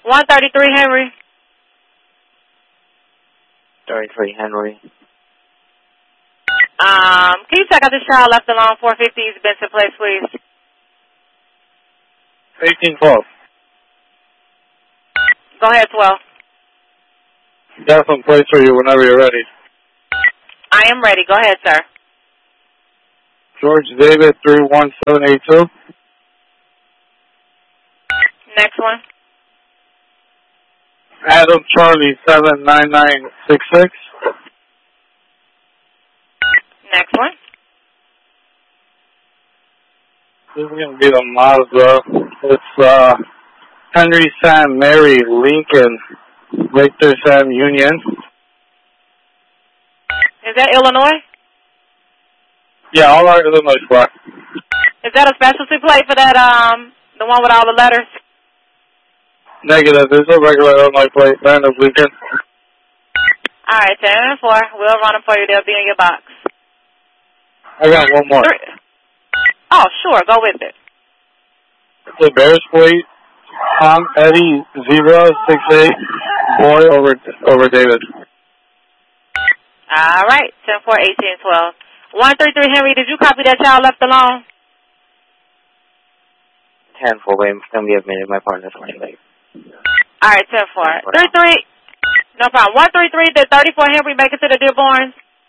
133 Henry. 33 Henry. Can you check out this child left alone, 450 East Benson Place, please? 1812. Go ahead, 12. Got some place for you whenever you're ready. I am ready. Go ahead, sir. George David 31782. Next one. Adam Charlie 79966. Next one. This is going to be the Mazda. It's Henry Sam Mary Lincoln Victor Sam Union. Is that Illinois? Yeah, all our Illinois spot. Is that a specialty plate for that, the one with all the letters? Negative. This is a regular Illinois plate. Brand of Lincoln. All right, 10 and 4. We'll run them for you. They'll be in your box. I got one more. 3. Oh, sure. Go with it. It's a Bears plate. Tom Eddie 068 boy over David. All right, 10 4 18 12. 133 Henry, did you copy that child left alone? 10 4, wait, it's going to be admitted. My partner's running late. All right, 10 4. 33, no problem. 133, did 34 Henry make it to the Dearborns?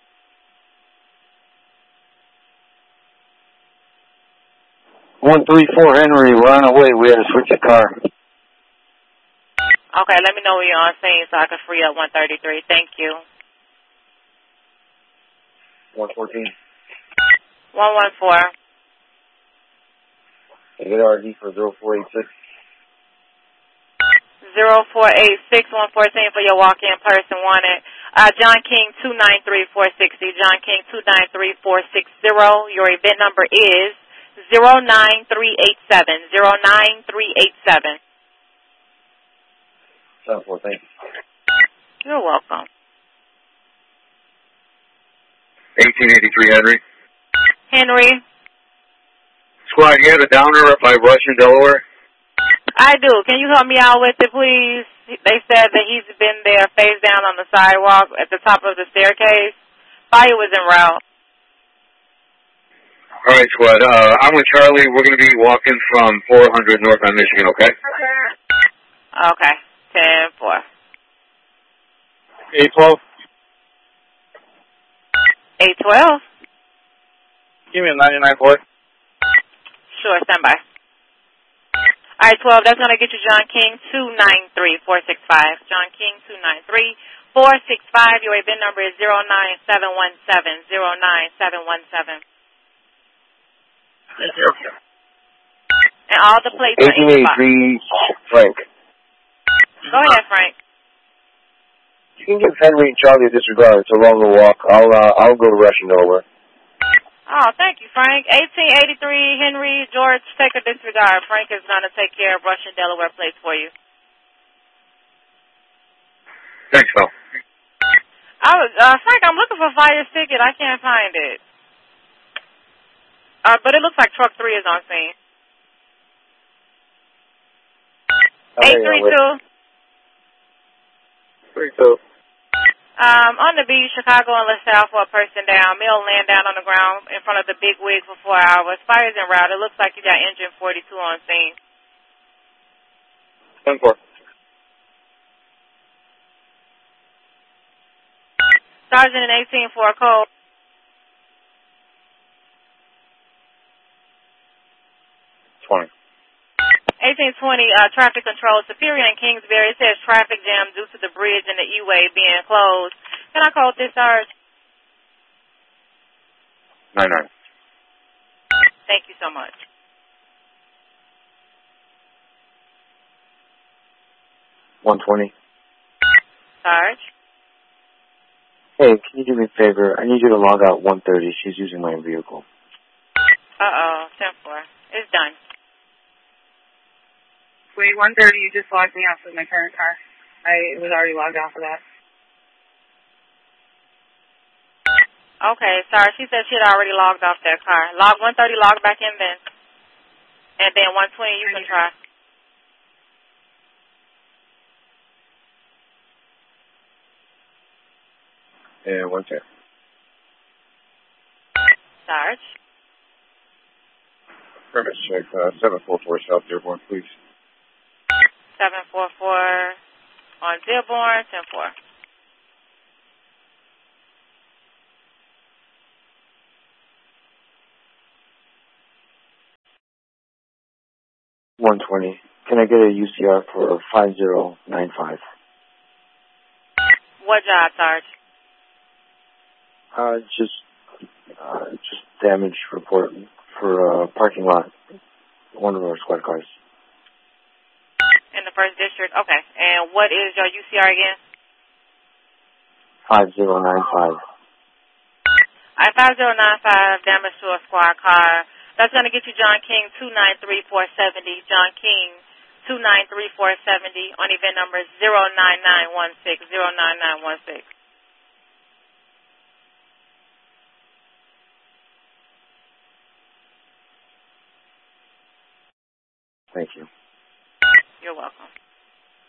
One 134 Henry, we're on our way. We had to switch the car. Okay, let me know when you're on scene so I can free up 133. Thank you. 114. 114. Get RD for 0486. 0486 114 for your walk-in person wanted. John King 293460. John King 293460. Your event number is 09387. 09387. 74, thank you. You're welcome. 1883 Henry. Henry. Squad, you had a downer up by Russian, Delaware? I do. Can you help me out with it, please? They said that he's been there face down on the sidewalk at the top of the staircase. Fire was en route. All right, squad. I'm with Charlie. We're going to be walking from 400 north on Michigan, okay? Okay. 10 4. 812. 812. Give me a 99 boy. Sure, stand by. All right, 12. That's going to get you John King 293465. John King 293465. Your event number is 09717. 09717. Thank you. And all the plates are in the box. 1883 Frank. Go ahead, Frank. You can give Henry and Charlie a disregard. It's a longer walk. I'll go to Russian, Delaware. Oh, thank you, Frank. 1883 Henry George, take a disregard. Frank is going to take care of Russian Delaware plates for you. Thanks, Phil. Frank, I'm looking for Fire's ticket. I can't find it. But it looks like truck 3 is on scene. 832. 32. On the beach, Chicago and LaSalle for a person down. Male laying down on the ground in front of the big wig for 4 hours. Fire's en route. It looks like you got engine 42 on scene. 10 4. Sergeant in 18 for a code. 20. 1820, traffic control, Superior and Kingsbury. It says traffic jam due to the bridge and the E-way being closed. Can I call this, Sarge? 99. Thank you so much. $120. Sarge? Hey, can you do me a favor? I need you to log out 130. She's using my vehicle. 10-4. It's done. Wait, 130, you just logged me off with my current car. I was already logged off of that. Okay, sorry. She said she had already logged off that car. Log 130, log back in then. And then 120, you can try. and 110. Sarge. Premise check, 744 South Dearborn, please. 744 on Dearborn, 10-4. $120. Can I get a UCR for 5095? What job, Sarge? Just damage report for a parking lot. One of our squad cars. In the 1st District? Okay. And what is your UCR again? 5095. 5095, damage to a squad car. That's going to get you John King 293-470. John King 293-470 on event number 09916. 09916. Thank you. You're welcome.